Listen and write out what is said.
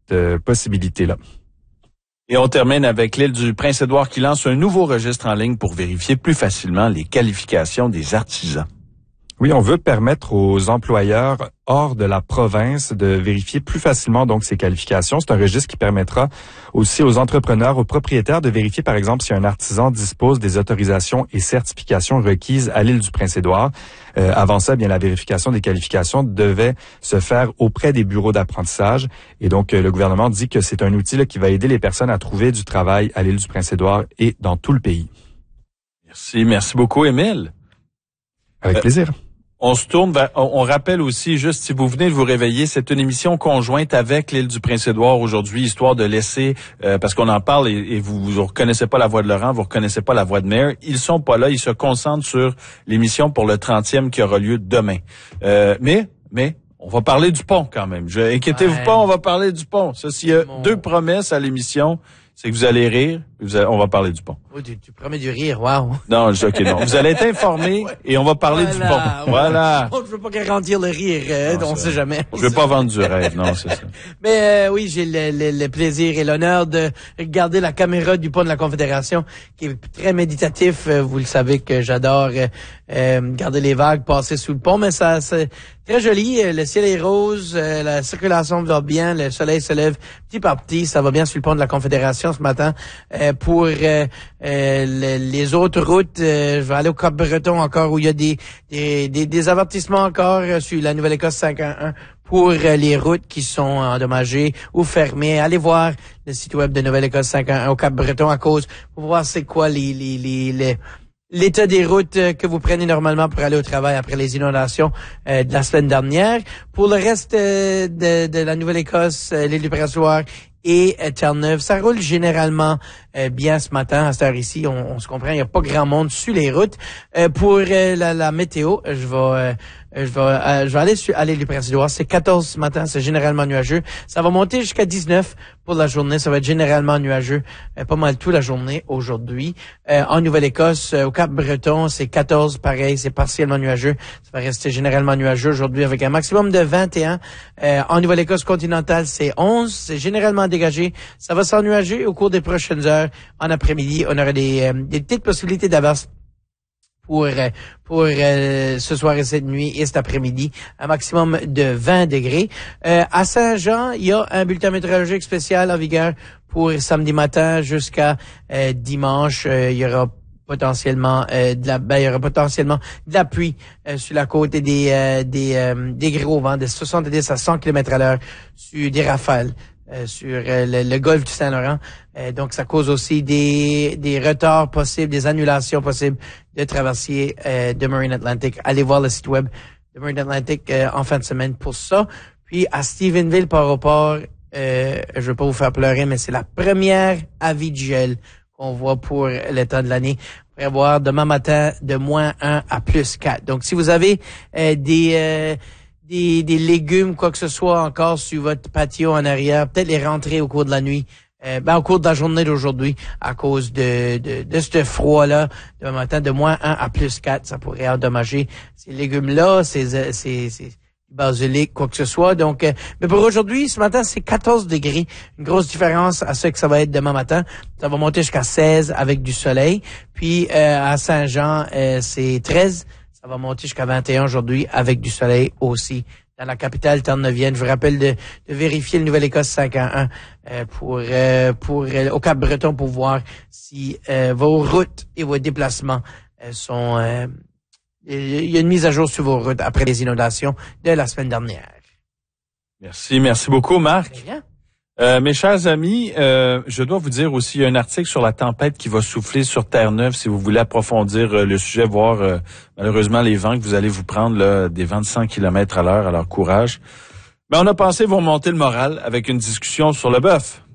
possibilité-là. Et on termine avec l'île du Prince-Édouard qui lance un nouveau registre en ligne pour vérifier plus facilement les qualifications des artisans. Oui, on veut permettre aux employeurs hors de la province de vérifier plus facilement donc ces qualifications. C'est un registre qui permettra aussi aux entrepreneurs, aux propriétaires de vérifier par exemple si un artisan dispose des autorisations et certifications requises à l'île du Prince-Édouard. Avant ça, bien la vérification des qualifications devait se faire auprès des bureaux d'apprentissage. Et donc le gouvernement dit que c'est un outil là, qui va aider les personnes à trouver du travail à l'île du Prince-Édouard et dans tout le pays. Merci beaucoup, Émile. Avec plaisir. On se tourne vers, on rappelle aussi, juste si vous venez de vous réveiller, c'est une émission conjointe avec l'île du Prince-Édouard aujourd'hui, histoire de laisser, parce qu'on en parle et vous reconnaissez pas la voix de Laurent, vous reconnaissez pas la voix de Maire. Ils sont pas là, ils se concentrent sur l'émission pour le 30e qui aura lieu demain. Mais, on va parler du pont quand même. Inquiétez-vous pas, on va parler du pont. Ça, s'il y a deux promesses à l'émission, c'est que vous allez rire, on va parler du pont. Oh, tu promets du rire, wow. Non, OK, non. Vous allez être informés et on va parler du pont. Voilà. Je veux pas garantir le rire, on sait jamais. Je veux pas vendre du rêve, non, c'est ça. Mais oui, j'ai le plaisir et l'honneur de regarder la caméra du pont de la Confédération, qui est très méditatif. Vous le savez que j'adore garder les vagues passer sous le pont, mais ça c'est très joli. Le ciel est rose, la circulation va bien, le soleil se lève petit par petit. Ça va bien sur le pont de la Confédération ce matin. Pour les autres routes, je vais aller au Cap-Breton encore où il y a des avertissements encore sur la Nouvelle-Écosse 511 pour les routes qui sont endommagées ou fermées. Allez voir le site web de Nouvelle-Écosse 511 au Cap-Breton pour voir c'est quoi l'état des routes que vous prenez normalement pour aller au travail après les inondations de la semaine dernière. Pour le reste de la Nouvelle-Écosse, l'île du Prince-Édouard et Terre-Neuve, ça roule généralement bien ce matin à cette heure ici. On se comprend, il n'y a pas grand monde sur les routes. Pour la météo, je vais aller sur l'île du Prince-Édouard. C'est 14 ce matin, c'est généralement nuageux. Ça va monter jusqu'à 19 pour la journée. Ça va être généralement nuageux pas mal toute la journée aujourd'hui. En Nouvelle-Écosse, au Cap-Breton, c'est 14, pareil, c'est partiellement nuageux. Ça va rester généralement nuageux aujourd'hui avec un maximum de 21. En Nouvelle-Écosse continentale, c'est 11. C'est généralement dégagé. Ça va s'ennuager au cours des prochaines heures. En après-midi, on aura des petites possibilités d'averses pour ce soir et cette nuit et cet après-midi, un maximum de 20 degrés. À Saint-Jean, il y a un bulletin météorologique spécial en vigueur pour samedi matin jusqu'à dimanche. Il y aura potentiellement de la pluie sur la côte et des gros vents de 70 à 100 km à l'heure sur des rafales. Sur le golfe du Saint-Laurent. Donc, ça cause aussi des retards possibles, des annulations possibles de traversiers de Marine Atlantic. Allez voir le site web de Marine Atlantic en fin de semaine pour ça. Puis, à Stephenville, par rapport, je veux pas vous faire pleurer, mais c'est la première avis de gel qu'on voit pour le temps de l'année. On pourrait avoir demain matin de -1 à +4. Donc, si vous avez des légumes, quoi que ce soit encore sur votre patio en arrière, peut-être les rentrer au cours de la nuit, au cours de la journée d'aujourd'hui, à cause de ce froid-là, demain matin, de -1 à +4, ça pourrait endommager ces légumes-là, ces basilic, quoi que ce soit. Donc, mais pour aujourd'hui, ce matin, c'est 14 degrés. Une grosse différence à ce que ça va être demain matin. Ça va monter jusqu'à 16 avec du soleil. Puis, à Saint-Jean, c'est 13. Ça va monter jusqu'à 21 aujourd'hui avec du soleil aussi. Dans la capitale terre-neuvienne, je vous rappelle de vérifier le Nouvelle-Écosse 511 au Cap-Breton pour voir si vos routes et vos déplacements sont... il y a une mise à jour sur vos routes après les inondations de la semaine dernière. Merci beaucoup, Marc. Mes chers amis, je dois vous dire aussi, il y a un article sur la tempête qui va souffler sur Terre-Neuve si vous voulez approfondir le sujet, voir malheureusement les vents que vous allez vous prendre, là, des vents de 100 km à l'heure, alors courage. Mais on a pensé vous remonter le moral avec une discussion sur le bœuf.